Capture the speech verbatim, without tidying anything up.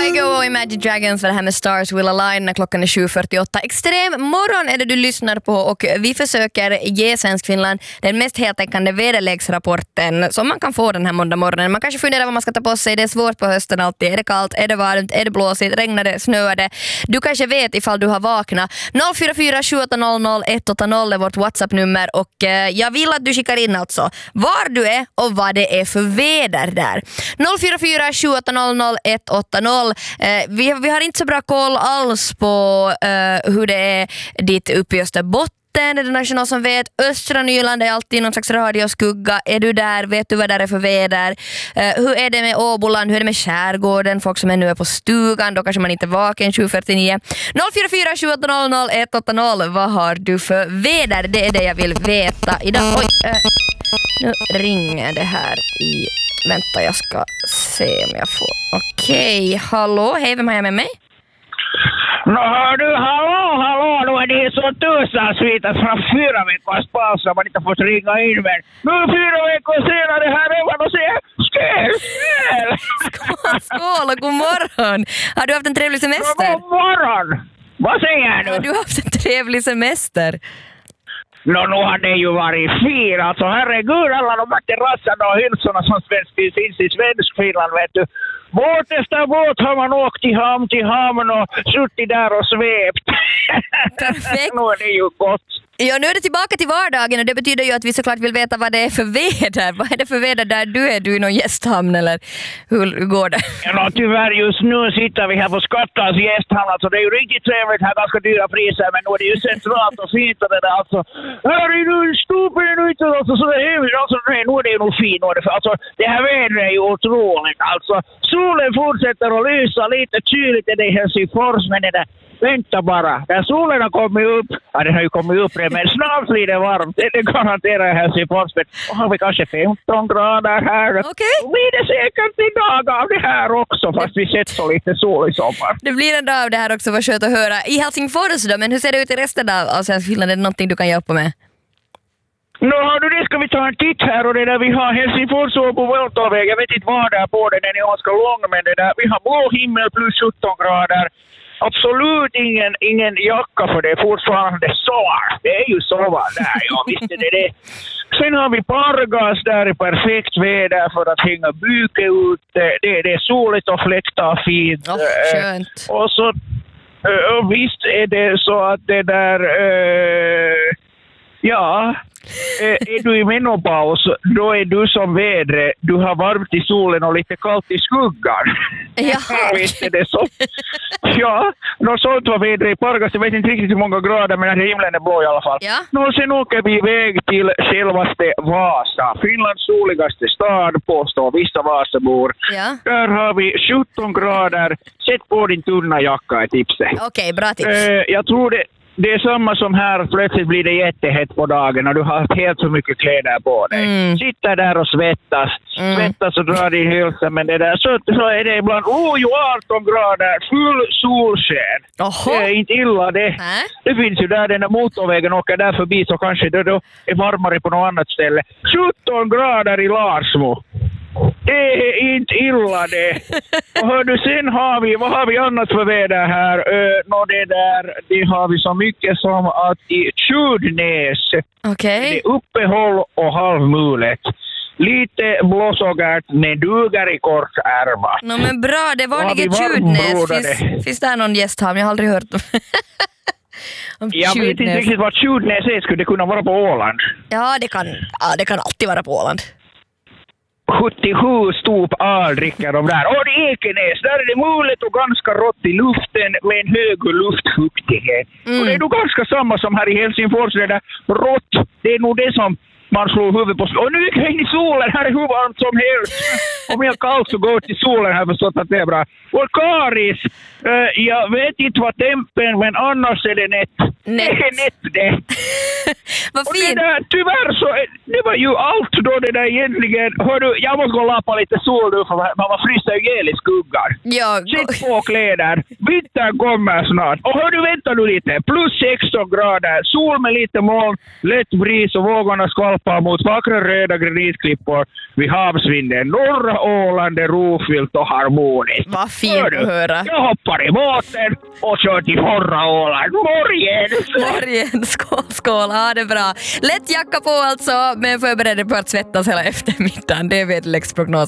Kygo och Imagine Dragons för det här med Stars Will Align när klockan är sju fyrtioåtta. Extrem morgon är det du lyssnar på och vi försöker ge Svensk Finland den mest heltäckande väderleksrapporten som man kan få den här måndag morgonen. Man kanske funderar vad man ska ta på sig. Det är svårt på hösten alltid. Är det kallt? Är det varmt? Är det blåsigt? Regnar det? Snöar det? Du kanske vet ifall du har vaknat. noll fyra fyra sju åtta noll noll ett åtta noll är vårt WhatsApp-nummer och eh, jag vill att du skickar in alltså var du är och vad det är för väder där. noll fyra fyra sju åtta noll noll ett åtta noll. Eh, vi, vi har inte så bra koll alls på eh, hur det är dit uppe i Österbotten. Är det någon som vet? Östra Nyland är alltid någon slags radioskugga. Är du där? Vet du vad det är för väder? Uh, hur är det med Åboland? Hur är det med skärgården? Folk som är nu är på stugan. Då kanske man inte är vaken sju fyrtionio. noll fyra fyra sju åtta noll noll ett åtta noll. Vad har du för väder? Det är det jag vill veta idag. Oj, uh, nu ringer det här i... Vänta, jag ska se om jag får... Okej, okay. Hallå? Hej, vem har jag med mig? Nå hör du, hallå, hallå, då är det så tusan svita från fyra veckors paus så man inte fått ringa in, men nu fyra veckor senare här är man och säger skål, skål! Skål, skål och god morgon! Har du haft en trevlig semester? God morgon! Vad säger du? Har du haft en trevlig semester? Nå, nu har det ju varit fin, alltså herregud, alla de här terrasserna och hylsorna som finns i svensk Finland, vet du. Båt efter båt har man åkt till hamn till hamn och suttit där och svept. Perfekt. Nu är det ju gott. Ja, nu är det tillbaka till vardagen och det betyder ju att vi såklart vill veta vad det är för väder. Vad är det för väder där du är? Du är i någon gästhamn eller hur går det? Ja, tyvärr just nu sitter vi här på Skattans gästhamn. Alltså, det är ju riktigt trevligt här, ganska dyra priser, men nu är det ju centralt och fint och det där. Alltså, här är nu stupen är nu inte alltså, så det är alltså, nu är det ju nog fint. Alltså, det här vädret är ju otroligt. Alltså, solen fortsätter att lysa lite kyligt är det i Helsingfors, men det där vänta bara. När solen har kommit upp, ja den har ju kommit upp det, men snart blir det varmt. Det, det garanterar jag Helsingfors. Men har vi kanske femton grader här. Okay. Då blir det säkert en dag av det här också, fast vi sett så lite sol i sommar. Det blir en dag av det här också, vad skönt att höra. I Helsingfors då, men hur ser det ut i resten av, av Svensk Finland? Är det någonting du kan hjälpa med? Nå har du det, ska vi ta en titt här och det där vi har Helsingfors och på Vältaväg. Jag vet inte vad det är på den, den är ganska lång, men det där vi har blå himmel plus sjutton grader. Absolut ingen, ingen jacka för det är fortfarande sommar. Det är ju sommar där, ja visst är det det. Sen har vi Pargas där i perfekt väder för att hänga byke ut. Det, det är soligt och fläkta fint. Oh, skönt. Och så och visst är det så att det där... Uh, ja... Är du i menopaus, då är du som vädre. Du har varmt i solen och lite kallt i skuggan. Jaha. Visst är det så? Ja, något sånt var vädre i Pargas. Jag vet inte riktigt hur många grader, men himlen är blå i alla fall. Ja. Nå, sen åker vi iväg till självaste Vasa. Finlands soligaste stad, påstår vissa Vasabor. Ja. Där har vi sjutton grader. Sätt på din tunna jacka är tipset. Okej, okay, bra tips. Uh, jag tror det... Det är samma som här, plötsligt blir det jättehett på dagen och du har helt så mycket kläder på dig. Mm. Sitter där och svettas, mm. svettas och drar din hälsa, men det där så, så är det ibland, oh ju arton grader, full solsken. Oho. Det är inte illa det. Äh? Det finns ju där, den där motorvägen åker där förbi så kanske det då är varmare på något annat ställe. sjutton grader i Larsmo. Det är inte illa det. Och hör du, sen har vi, vad har vi annat för väder här? Uh, nå det där, det har vi så mycket som att i Tjudnäs, okay. Det är uppehåll och halvmulet. Lite blåsågert, men duger i korsärma. Nå men bra, det var det Tjudnäs. Finns, finns där någon gästham? Jag har aldrig hört om. om Jag Tjudnäs. Vet inte riktigt vad Tjudnäs är, skulle det kunna vara på Åland? Ja, det kan, ja, det kan alltid vara på Åland. sjuttiosju stop öl dricker de där. Och det är Ekenäs, där är det mulet och ganska rått i luften med en hög luftfuktighet. Mm. Och det är nog ganska samma som här i Helsingfors, det där rått. Det är nog det som man slår huvudet på. Och nu gick jag in i solen, här är hur varmt som helst. Om jag kallt så går till solen här, förstått att det är bra. Och Karis, uh, jag vet inte vad tempen, men annars är det nätt. Nätt. Det är nätt det. Vad och fint. Det där, tyvärr så, det var ju allt då det där egentligen. Hör du, jag måste gå och lappa lite sol nu för man var fryser ihjäl i skuggar. Ja. Sitt på kläder. Vintern kommer snart. Och hör du, vänta nu lite. Plus sexton grader. Sol med lite moln, lätt bris och vågorna skvalpar. hoppar mot vackra röda granitklippor vid havsvinden. Norra Åland är rofyllt och harmoniskt. Vad fint att höra. Jag hoppar i båten och kör till norra Åland. Morgen! Morgen, skål, skål. Ja, det är bra. Lätt jacka på alltså, men förbered dig på att svettas hela eftermiddagen. Det är väderleksprognos.